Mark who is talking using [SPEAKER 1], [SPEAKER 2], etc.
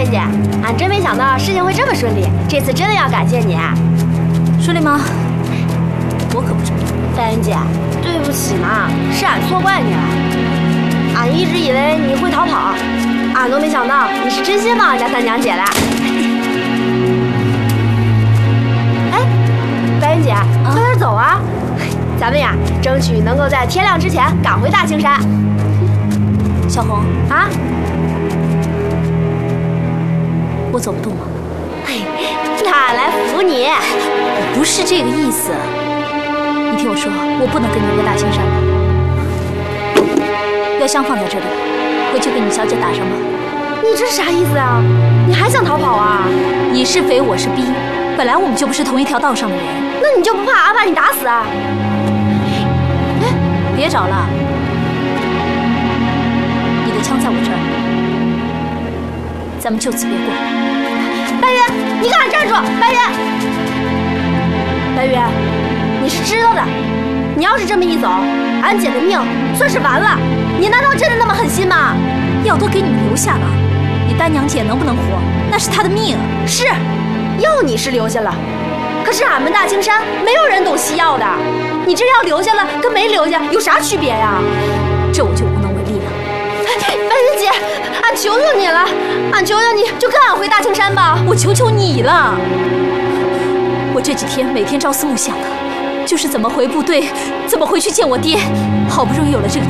[SPEAKER 1] 云姐，俺真没想到事情会这么顺利，这次真的要感谢你。
[SPEAKER 2] 顺利吗？我可不知道。
[SPEAKER 1] 白云姐，对不起嘛，是俺错怪你了。俺一直以为你会逃跑，俺都没想到你是真心帮俺家三娘姐的。哎，白云姐，快点走啊！咱们呀，争取能够在天亮之前赶回大青山。
[SPEAKER 2] 小红
[SPEAKER 1] 啊，
[SPEAKER 2] 我走不动了。
[SPEAKER 1] 嘿，那俺来扶你。
[SPEAKER 2] 不是这个意思，你听我说，我不能跟你回大青山了。药箱放在这里，回去给你小姐打上吧。
[SPEAKER 1] 你这啥意思啊？你还想逃跑啊？
[SPEAKER 2] 你是匪，我是逼，本来我们就不是同一条道上的人。
[SPEAKER 1] 那你就不怕俺把你打死啊？哎，
[SPEAKER 2] 别找了，你的枪在我这儿，咱们就此别过。
[SPEAKER 1] 白云，你给俺站住！白云，白云，你是知道的，你要是这么一走，俺姐的命算是完了。你难道真的那么狠心吗？
[SPEAKER 2] 药都给你们留下了，你丹娘姐能不能活，那是她的命。
[SPEAKER 1] 是，药你是留下了，可是俺们大青山没有人懂西药的，你这药留下了跟没留下有啥区别呀？
[SPEAKER 2] 这我就无能为力了。
[SPEAKER 1] 白云姐，俺求求你了，俺求求你就跟俺回大青山吧。
[SPEAKER 2] 我求求你了，我这几天每天朝思暮想的，就是怎么回部队，怎么回去见我爹。好不容易有了这个